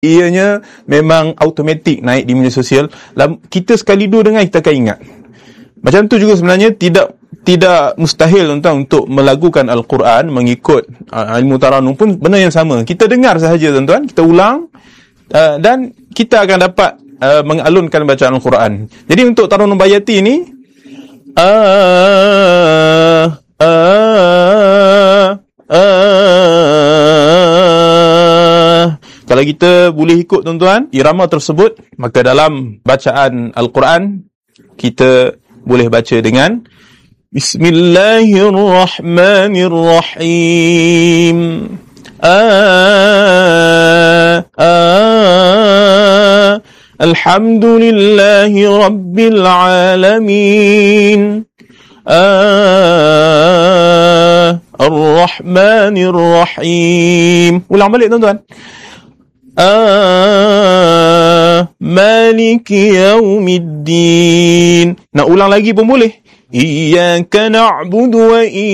Ianya memang automatik naik di media sosial. Kita sekali dua dengar, kita akan ingat. Macam tu juga sebenarnya tidak mustahil tuan-tuan untuk melagukan Al-Quran mengikut ilmu taranum pun benda yang sama. Kita dengar sahaja tuan-tuan, kita ulang dan kita akan dapat mengalunkan bacaan Al-Quran. Jadi untuk taranum bayati ni kalau kita boleh ikut tuan-tuan irama tersebut, maka dalam bacaan Al-Quran kita boleh baca dengan Bismillahirrahmanirrahim. Alhamdulillahi Rabbil Alamin. Ar-Rahmanir-Rahim. Ulang balik tuan-tuan. Maliki Yaumiddin. Nak ulang lagi pun boleh. Iyyaka na'budu wa